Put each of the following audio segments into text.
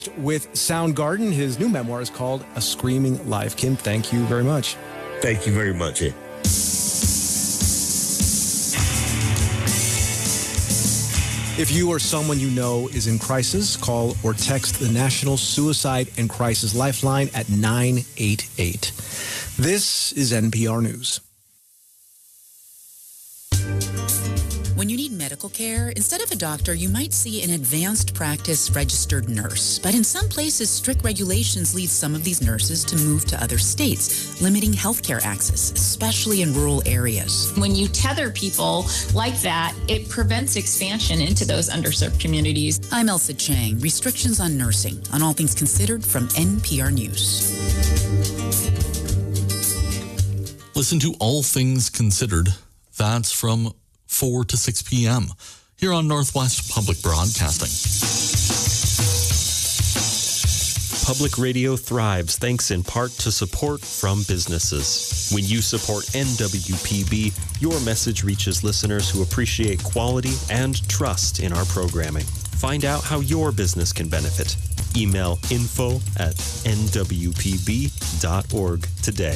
with Soundgarden. His new memoir is called A Screaming Life. Kim, thank you very much. Thank you very much. If you or someone you know is in crisis, call or text the National Suicide and Crisis Lifeline at 988. This is NPR News. When you need medical care, instead of a doctor, you might see an advanced practice registered nurse. But in some places, strict regulations lead some of these nurses to move to other states, limiting healthcare access, especially in rural areas. When you tether people like that, it prevents expansion into those underserved communities. I'm Elsa Chang. Restrictions on nursing, on All Things Considered from NPR News. Listen to All Things Considered. That's from 4 to 6 p.m. here on Northwest Public Broadcasting. Public radio thrives thanks in part to support from businesses. When you support NWPB, your message reaches listeners who appreciate quality and trust in our programming. Find out how your business can benefit. Email info@nwpb.org today.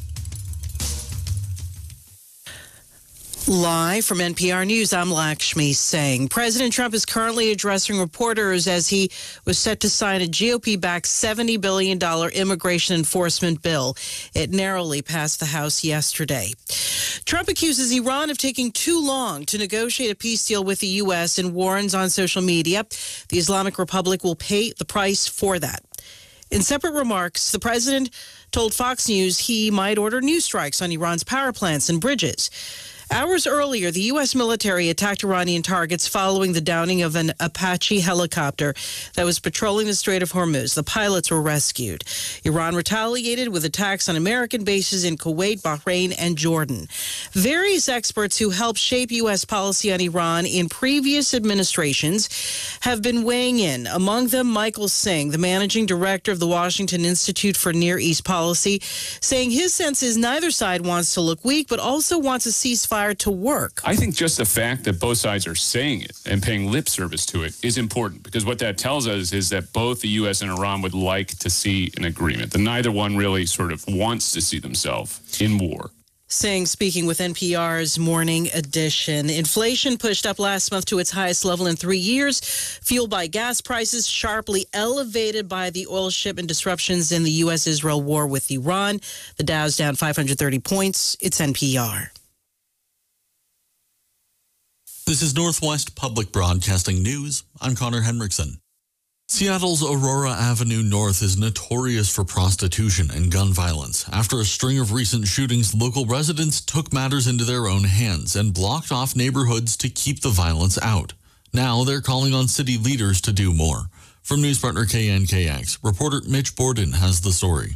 Live from NPR News, I'm Lakshmi Singh. President Trump is currently addressing reporters as he was set to sign a GOP-backed $70 billion immigration enforcement bill. It narrowly passed the House yesterday. Trump accuses Iran of taking too long to negotiate a peace deal with the U.S. and warns on social media the Islamic Republic will pay the price for that. In separate remarks, the president told Fox News he might order new strikes on Iran's power plants and bridges. Hours earlier, the U.S. military attacked Iranian targets following the downing of an Apache helicopter that was patrolling the Strait of Hormuz. The pilots were rescued. Iran retaliated with attacks on American bases in Kuwait, Bahrain, and Jordan. Various experts who helped shape U.S. policy on Iran in previous administrations have been weighing in. Among them, Michael Singh, the managing director of the Washington Institute for Near East Policy, saying his sense is neither side wants to look weak, but also wants a ceasefire to work. I think just the fact that both sides are saying it and paying lip service to it is important, because what that tells us is that both the U.S. and Iran would like to see an agreement, that neither one really sort of wants to see themselves in war. Singh speaking with NPR's Morning Edition. Inflation pushed up last month to its highest level in 3 years, fueled by gas prices sharply elevated by the oil shipment disruptions in the U.S.-Israel war with Iran. The Dow's down 530 points. It's NPR. This is Northwest Public Broadcasting News. I'm Connor Henriksen. Seattle's Aurora Avenue North is notorious for prostitution and gun violence. After a string of recent shootings, local residents took matters into their own hands and blocked off neighborhoods to keep the violence out. Now they're calling on city leaders to do more. From news partner KNKX, reporter Mitch Borden has the story.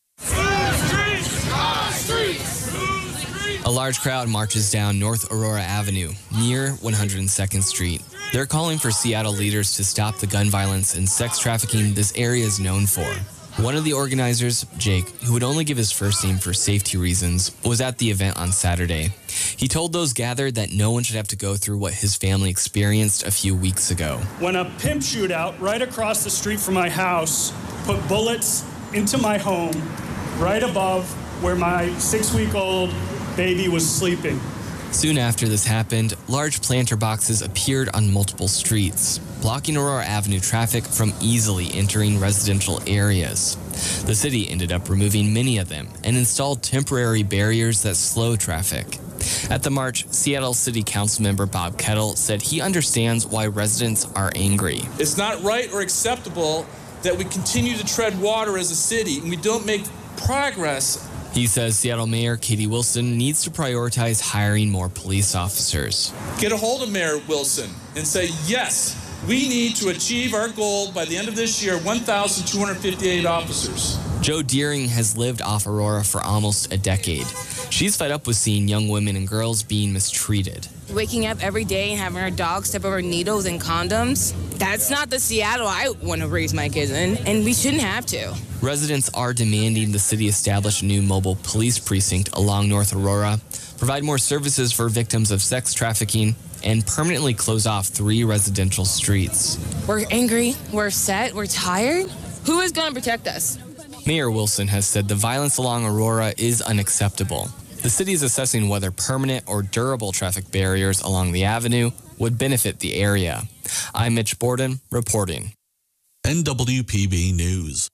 A large crowd marches down North Aurora Avenue, near 102nd Street. They're calling for Seattle leaders to stop the gun violence and sex trafficking this area is known for. One of the organizers, Jake, who would only give his first name for safety reasons, was at the event on Saturday. He told those gathered that no one should have to go through what his family experienced a few weeks ago. When a pimp shootout right across the street from my house put bullets into my home right above where my 6-week-old baby was sleeping. Soon after this happened, large planter boxes appeared on multiple streets, blocking Aurora Avenue traffic from easily entering residential areas. The city ended up removing many of them and installed temporary barriers that slow traffic. At the march, Seattle City Council member Bob Kettle said he understands why residents are angry. It's not right or acceptable that we continue to tread water as a city and we don't make progress. He says Seattle Mayor Katie Wilson needs to prioritize hiring more police officers. Get a hold of Mayor Wilson and say, yes, we need to achieve our goal by the end of this year, 1,258 officers. Joe Deering has lived off Aurora for almost a decade. She's fed up with seeing young women and girls being mistreated. waking up every day and having our dog step over needles and condoms. That's not the Seattle I want to raise my kids in, and we shouldn't have to. Residents are demanding the city establish a new mobile police precinct along North Aurora, provide more services for victims of sex trafficking, and permanently close off 3 residential streets. We're angry, we're upset, we're tired. Who is going to protect us? Mayor Wilson has said the violence along Aurora is unacceptable. The city is assessing whether permanent or durable traffic barriers along the avenue would benefit the area. I'm Mitch Borden reporting. NWPB News.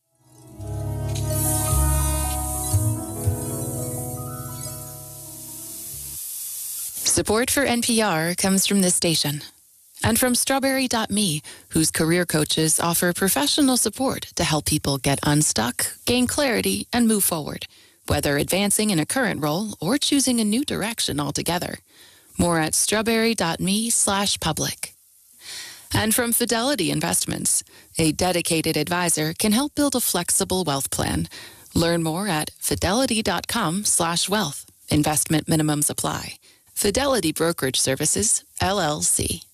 Support for NPR comes from this station and from Strawberry.me, whose career coaches offer professional support to help people get unstuck, gain clarity, and move forward, whether advancing in a current role or choosing a new direction altogether. More at strawberry.me/public. And from Fidelity Investments, a dedicated advisor can help build a flexible wealth plan. Learn more at fidelity.com/wealth. Investment minimums apply. Fidelity Brokerage Services, LLC.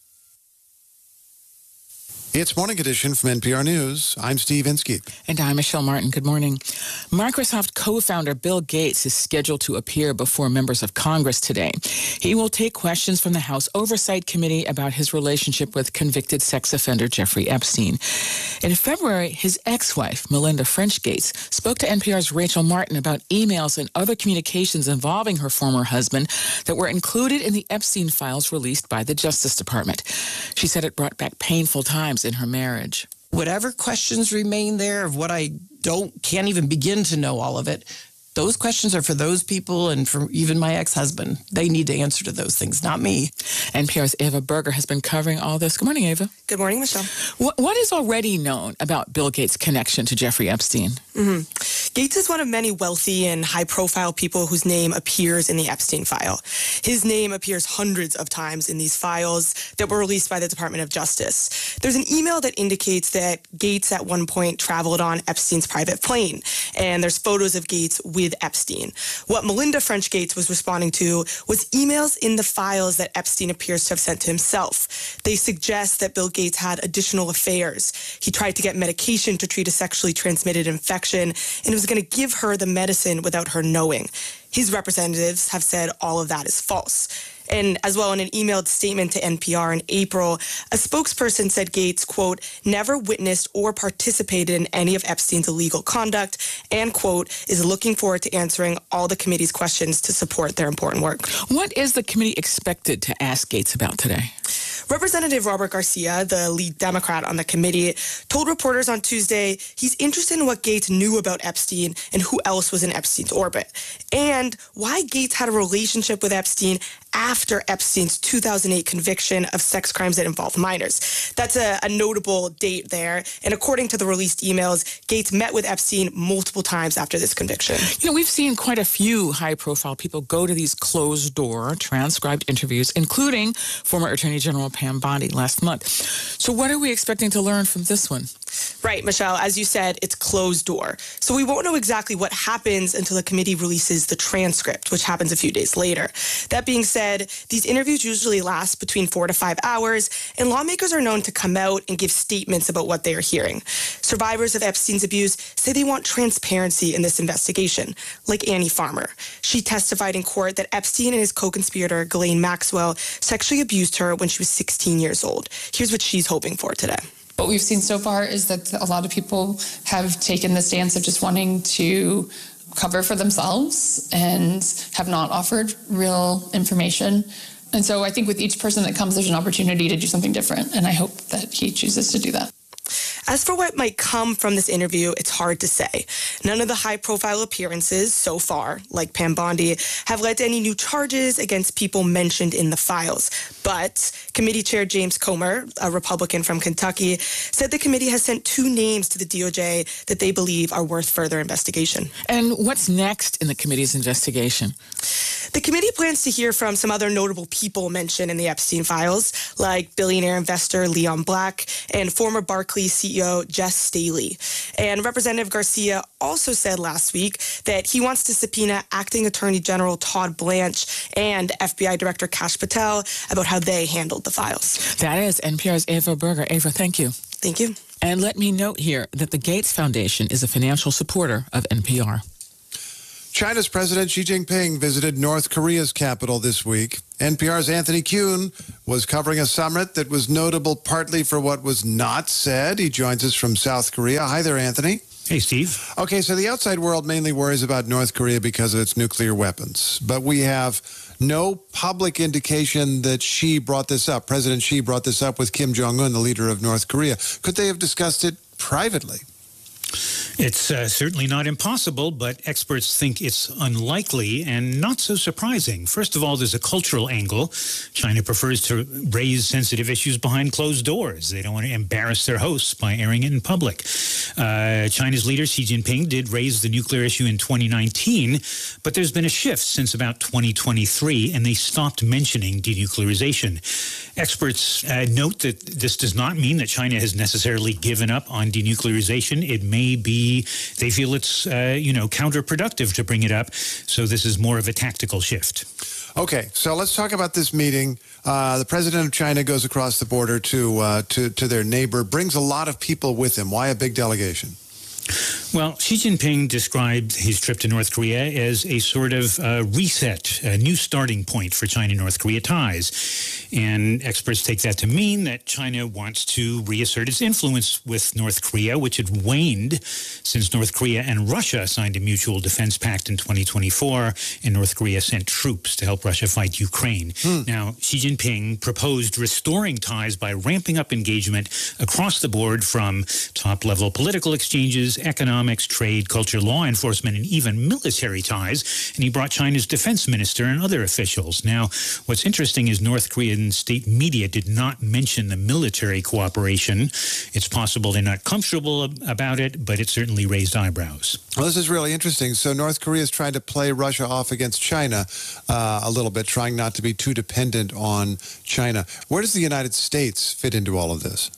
It's Morning Edition from NPR News. I'm Steve Inskeep. And I'm Michelle Martin. Good morning. Microsoft co-founder Bill Gates is scheduled to appear before members of Congress today. He will take questions from the House Oversight Committee about his relationship with convicted sex offender Jeffrey Epstein. In February, his ex-wife, Melinda French Gates, spoke to NPR's Rachel Martin about emails and other communications involving her former husband that were included in the Epstein files released by the Justice Department. She said it brought back painful times in her marriage. Whatever questions remain there of what I can't even begin to know all of it, those questions are for those people and for even my ex-husband. They need to answer to those things, not me. NPR's Ava Berger has been covering all this. Good morning, Ava. Good morning, Michelle. What is already known about Bill Gates' connection to Jeffrey Epstein? Gates is one of many wealthy and high-profile people whose name appears in the Epstein file. His name appears hundreds of times in these files that were released by the Department of Justice. There's an email that indicates that Gates at one point traveled on Epstein's private plane, and there's photos of Gates with Epstein. What Melinda French Gates was responding to was emails in the files that Epstein appears to have sent to himself. They suggest that Bill Gates had additional affairs. He tried to get medication to treat a sexually transmitted infection and was going to give her the medicine without her knowing. His representatives have said all of that is false. And as well, in an emailed statement to NPR in April, a spokesperson said Gates, quote, never witnessed or participated in any of Epstein's illegal conduct and, quote, is looking forward to answering all the committee's questions to support their important work. What is the committee expected to ask Gates about today? Representative Robert Garcia, the lead Democrat on the committee, told reporters on Tuesday he's interested in what Gates knew about Epstein and who else was in Epstein's orbit, and why Gates had a relationship with Epstein after Epstein's 2008 conviction of sex crimes that involved minors. That's a notable date there. And according to the released emails, Gates met with Epstein multiple times after this conviction. You know, we've seen quite a few high-profile people go to these closed-door, transcribed interviews, including former Attorney General Pam Bondi last month. So what are we expecting to learn from this one? Right, Michelle. As you said, it's closed door. So we won't know exactly what happens until the committee releases the transcript, which happens a few days later. That being said, these interviews usually last between 4 to 5 hours, and lawmakers are known to come out and give statements about what they are hearing. Survivors of Epstein's abuse say they want transparency in this investigation, like Annie Farmer. She testified in court that Epstein and his co-conspirator, Ghislaine Maxwell, sexually abused her when she was 16 years old. Here's what she's hoping for today. What we've seen so far is that a lot of people have taken the stance of just wanting to cover for themselves and have not offered real information. And so I think with each person that comes, there's an opportunity to do something different. And I hope that he chooses to do that. As for what might come from this interview, it's hard to say. None of the high-profile appearances so far, like Pam Bondi, have led to any new charges against people mentioned in the files. But Committee Chair James Comer, a Republican from Kentucky, said the committee has sent 2 names to the DOJ that they believe are worth further investigation. And what's next in the committee's investigation? The committee plans to hear from some other notable people mentioned in the Epstein files, like billionaire investor Leon Black and former Barclays CEO CEO Jess Staley. And Representative Garcia also said last week that he wants to subpoena Acting Attorney General Todd Blanche and FBI Director Kash Patel about how they handled the files. That is NPR's Ava Berger. Ava, thank you. Thank you. And let me note here that the Gates Foundation is a financial supporter of NPR. China's President Xi Jinping visited North Korea's capital this week. NPR's Anthony Kuhn was covering a summit that was notable partly for what was not said. He joins us from South Korea. Hi there, Anthony. Hey, Steve. Okay, so the outside world mainly worries about North Korea because of its nuclear weapons. But we have no public indication that Xi brought this up. President Xi brought this up with Kim Jong-un, the leader of North Korea. Could they have discussed it privately? It's certainly not impossible, but experts think it's unlikely and not so surprising. First of all, there's a cultural angle. China prefers to raise sensitive issues behind closed doors. They don't want to embarrass their hosts by airing it in public. China's leader, Xi Jinping, did raise the nuclear issue in 2019, but there's been a shift since about 2023, and they stopped mentioning denuclearization. Experts note that this does not mean that China has necessarily given up on denuclearization. It may be they feel it's, counterproductive to bring it up. So this is more of a tactical shift. Okay, so let's talk about this meeting. The president of China goes across the border to their neighbor, brings a lot of people with him. Why a big delegation? Well, Xi Jinping described his trip to North Korea as a sort of reset, a new starting point for China-North Korea ties. And experts take that to mean that China wants to reassert its influence with North Korea, which had waned since North Korea and Russia signed a mutual defense pact in 2024, and North Korea sent troops to help Russia fight Ukraine. Now, Xi Jinping proposed restoring ties by ramping up engagement across the board from top-level political exchanges, economics, trade, culture, law enforcement, and even military ties. And he brought China's defense minister and other officials. Now, what's interesting is North Korean state media did not mention the military cooperation. It's possible they're not comfortable about it, but it certainly raised eyebrows. Well, this is really interesting. So North Korea is trying to play Russia off against China a little bit, trying not to be too dependent on China. Where does the United States fit into all of this?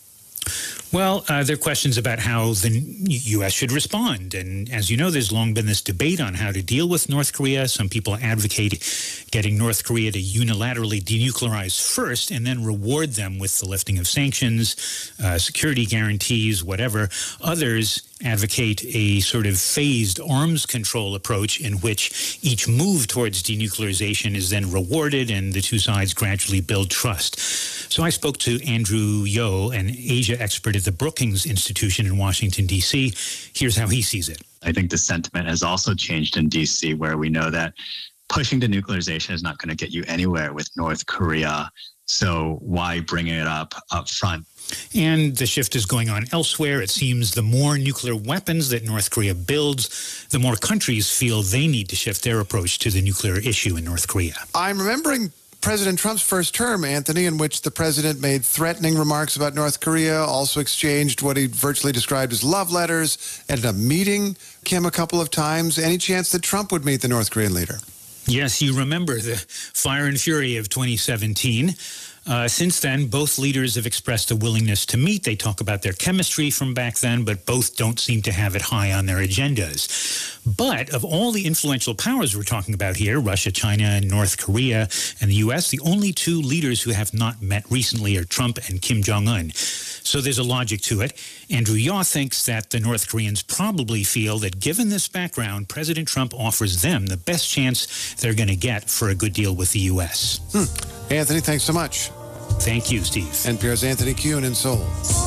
Well, there are questions about how the U.S. should respond. And as you know, there's long been this debate on how to deal with North Korea. Some people advocate getting North Korea to unilaterally denuclearize first and then reward them with the lifting of sanctions, security guarantees, whatever. Others advocate a sort of phased arms control approach in which each move towards denuclearization is then rewarded and the two sides gradually build trust. So I spoke to Andrew Yo, an Asia expert at the Brookings Institution in Washington, D.C. Here's how he sees it. I think the sentiment has also changed in D.C., where we know that pushing denuclearization is not going to get you anywhere with North Korea. So why bring it up front? And the shift is going on elsewhere. It seems the more nuclear weapons that North Korea builds, the more countries feel they need to shift their approach to the nuclear issue in North Korea. I'm remembering President Trump's first term, Anthony, in which the president made threatening remarks about North Korea, also exchanged what he virtually described as love letters, ended up meeting Kim a couple of times. Any chance that Trump would meet the North Korean leader? Yes, you remember the fire and fury of 2017. Since then, both leaders have expressed a willingness to meet. They talk about their chemistry from back then, but both don't seem to have it high on their agendas. But of all the influential powers we're talking about here, Russia, China, North Korea, and the U.S., the only two leaders who have not met recently are Trump and Kim Jong-un. So there's a logic to it. Andrew Yaw thinks that the North Koreans probably feel that given this background, President Trump offers them the best chance they're going to get for a good deal with the U.S. Anthony, thanks so much. Thank you, Steve. NPR's Anthony Kuhn in Seoul.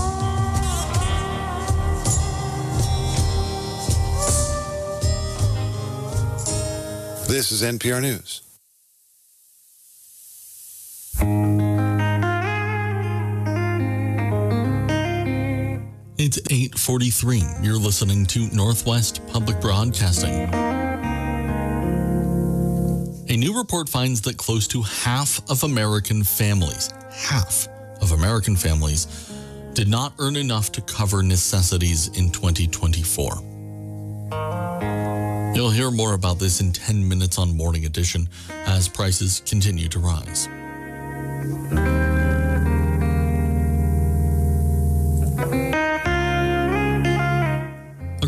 This is NPR News. It's 8:43. You're listening to Northwest Public Broadcasting. A new report finds that close to half of American families, did not earn enough to cover necessities in 2024. You'll hear more about this in 10 minutes on Morning Edition as prices continue to rise.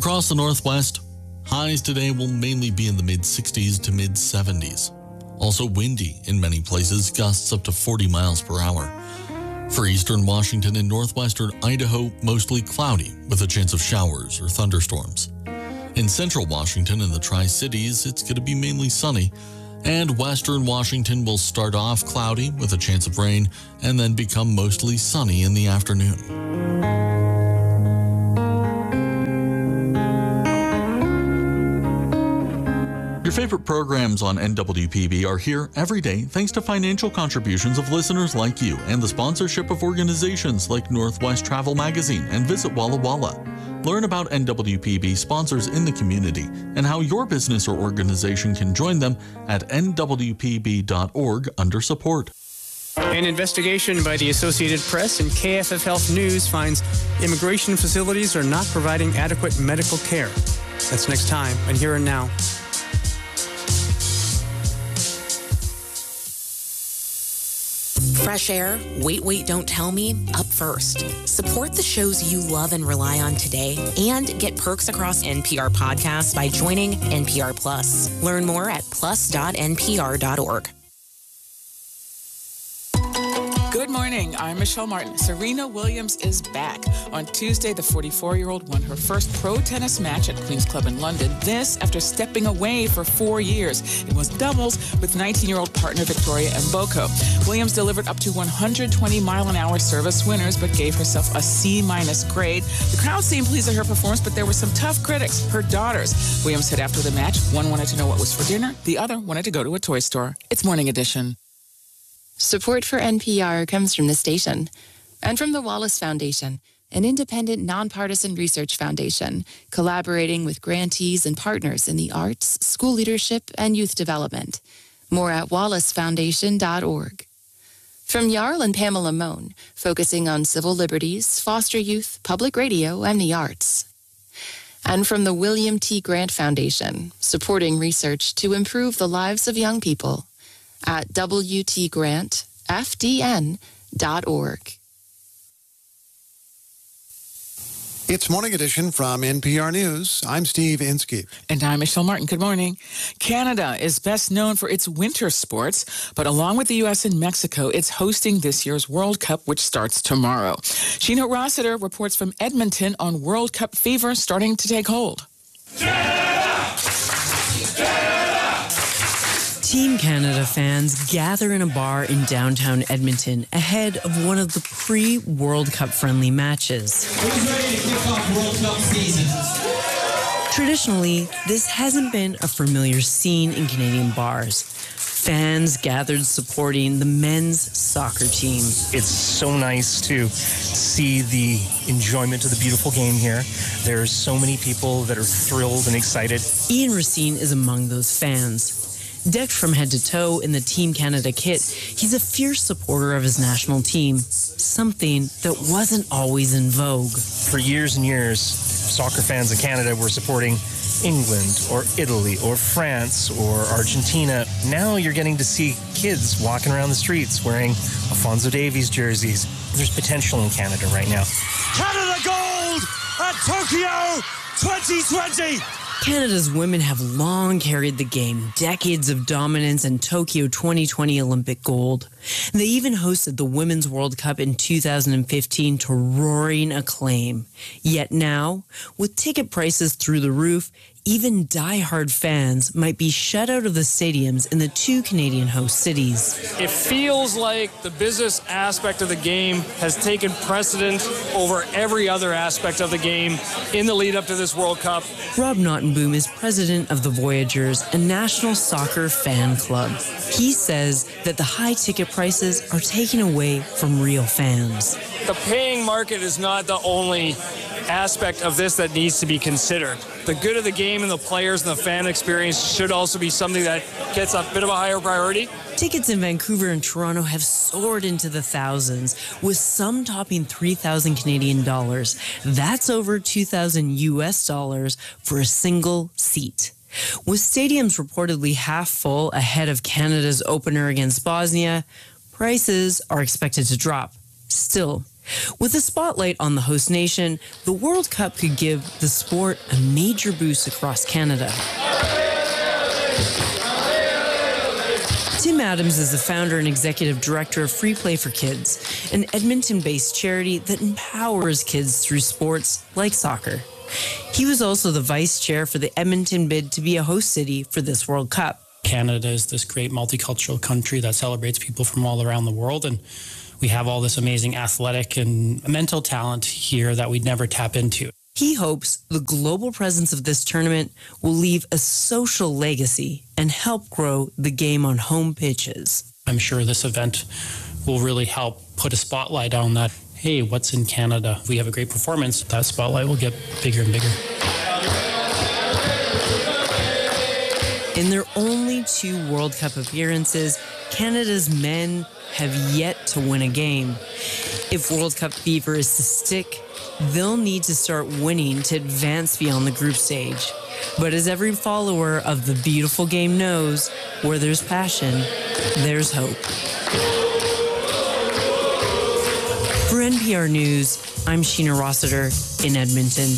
Across the Northwest, highs today will mainly be in the mid-60s to mid-70s. Also windy in many places, gusts up to 40 miles per hour. For eastern Washington and northwestern Idaho, mostly cloudy with a chance of showers or thunderstorms. In central Washington and the Tri-Cities, it's going to be mainly sunny. And western Washington will start off cloudy with a chance of rain and then become mostly sunny in the afternoon. Your favorite programs on NWPB are here every day thanks to financial contributions of listeners like you and the sponsorship of organizations like Northwest Travel Magazine and Visit Walla Walla. Learn about NWPB sponsors in the community and how your business or organization can join them at nwpb.org under support. An investigation by the Associated Press and KFF Health News finds immigration facilities are not providing adequate medical care. That's next time on Here and Now. Fresh air, wait, don't tell me, up first. Support the shows you love and rely on today and get perks across NPR podcasts by joining NPR Plus. Learn more at plus.npr.org. Good morning. I'm Michelle Martin. Serena Williams is back. On Tuesday, the 44-year-old won her first pro tennis match at Queen's Club in London. This after stepping away for 4 years. It was doubles with 19-year-old partner Victoria Mboko. Williams delivered up to 120-mile-an-hour service winners, but gave herself a C- grade. The crowd seemed pleased with her performance, but there were some tough critics, her daughters. Williams said after the match, one wanted to know what was for dinner, the other wanted to go to a toy store. It's Morning Edition. Support for NPR comes from the station and from the Wallace Foundation, an independent, nonpartisan research foundation collaborating with grantees and partners in the arts, school leadership, and youth development. More at wallacefoundation.org. From Jarl and Pamela Mohn, focusing on civil liberties, foster youth, public radio, and the arts. And from the William T. Grant Foundation, supporting research to improve the lives of young people. At WTGrantFDN.org. It's Morning Edition from NPR News. I'm Steve Inskeep. And I'm Michelle Martin. Good morning. Canada is best known for its winter sports, but along with the U.S. and Mexico, it's hosting this year's World Cup, which starts tomorrow. Sheena Rossiter reports from Edmonton on World Cup fever starting to take hold. Team Canada fans gather in a bar in downtown Edmonton ahead of one of the pre-World Cup friendly matches. Who's ready to kick off World Cup season? Traditionally, this hasn't been a familiar scene in Canadian bars. Fans gathered supporting the men's soccer team. It's so nice to see the enjoyment of the beautiful game here. There's so many people that are thrilled and excited. Ian Racine is among those fans. Decked from head to toe in the Team Canada kit, he's a fierce supporter of his national team, something that wasn't always in vogue. For years and years, soccer fans in Canada were supporting England or Italy or France or Argentina. Now you're getting to see kids walking around the streets wearing Alphonso Davies jerseys. There's potential in Canada right now. Canada gold at Tokyo 2020! Canada's women have long carried the game, decades of dominance and Tokyo 2020 Olympic gold. They even hosted the Women's World Cup in 2015 to roaring acclaim. Yet now, with ticket prices through the roof, even die-hard fans might be shut out of the stadiums in the two Canadian host cities. It feels like the business aspect of the game has taken precedent over every other aspect of the game in the lead up to this World Cup. Rob Nottenboom is president of the Voyageurs, a national soccer fan club. He says that the high ticket prices are taken away from real fans. The paying market is not the only aspect of this that needs to be considered. The good of the game and the players and the fan experience should also be something that gets a bit of a higher priority. Tickets in Vancouver and Toronto have soared into the thousands, with some topping 3,000 Canadian dollars. That's over 2,000 US dollars for a single seat. With stadiums reportedly half full ahead of Canada's opener against Bosnia, prices are expected to drop. Still, With a spotlight on the host nation, the World Cup could give the sport a major boost across Canada. Tim Adams is the founder and executive director of Free Play for Kids, an Edmonton-based charity that empowers kids through sports like soccer. He was also the vice chair for the Edmonton bid to be a host city for this World Cup. Canada is this great multicultural country that celebrates people from all around the world, and we have all this amazing athletic and mental talent here that we'd never tap into. He hopes the global presence of this tournament will leave a social legacy and help grow the game on home pitches. I'm sure this event will really help put a spotlight on that. Hey, what's in Canada? If we have a great performance, that spotlight will get bigger and bigger. In their only 2 World Cup appearances, Canada's men have yet to win a game. If World Cup fever is to stick, they'll need to start winning to advance beyond the group stage. But as every follower of the beautiful game knows, where there's passion, there's hope. For NPR News, I'm Sheena Rossiter in Edmonton.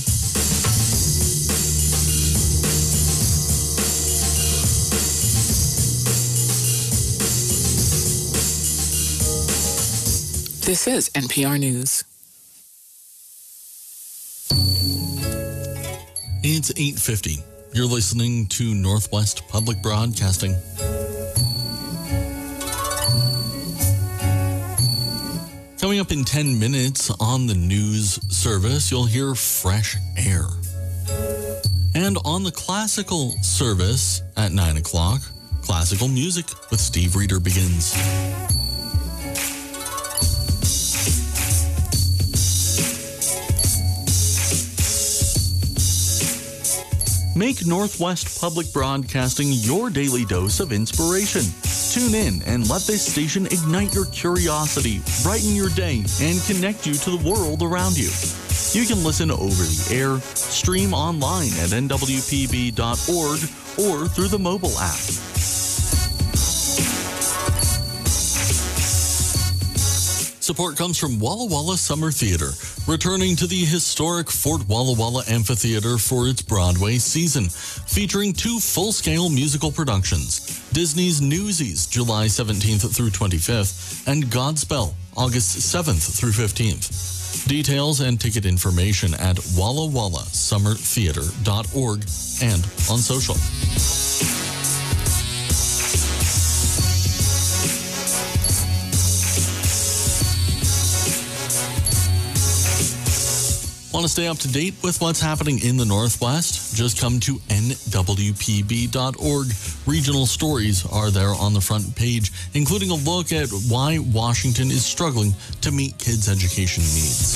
This is NPR News. It's 8:50. You're listening to Northwest Public Broadcasting. Coming up in 10 minutes on the news service, you'll hear Fresh Air. And on the classical service at 9 o'clock, classical music with Steve Reeder begins. Make Northwest Public Broadcasting your daily dose of inspiration. Tune in and let this station ignite your curiosity, brighten your day, and connect you to the world around you. You can listen over the air, stream online at nwpb.org, or through the mobile app. Support comes from Walla Walla Summer Theater, returning to the historic Fort Walla Walla Amphitheater for its Broadway season, featuring 2 full-scale musical productions, Disney's Newsies, July 17th through 25th, and Godspell, August 7th through 15th. Details and ticket information at wallawallasummertheater.org and on social. Want to stay up to date with what's happening in the Northwest? Just come to nwpb.org. Regional stories are there on the front page, including a look at why Washington is struggling to meet kids' education needs.